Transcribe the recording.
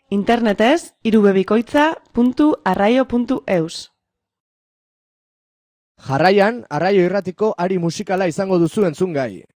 Internetez, irubebikoitza.arraio.eus. Jarraian, Arraio Irratiko ari musikala izango duzu entzungai.